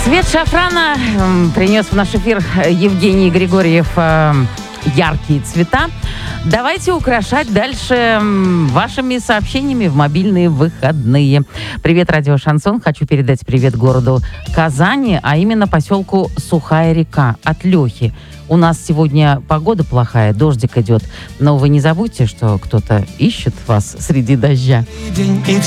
Цвет шафрана принес в наш эфир Евгений Григорьев яркие цвета. Давайте украшать дальше вашими сообщениями в мобильные выходные. Привет, радио Шансон. Хочу передать привет городу Казани, а именно поселку Сухая река от Лехи. У нас сегодня погода плохая, дождик идет. Но вы не забудьте, что кто-то ищет вас среди дождя.